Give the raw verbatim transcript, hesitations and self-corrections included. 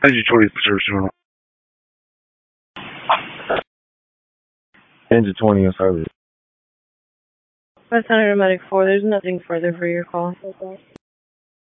Engine twenty service channel. Engine twenty in service. West Center Medic four, there's nothing further for your call.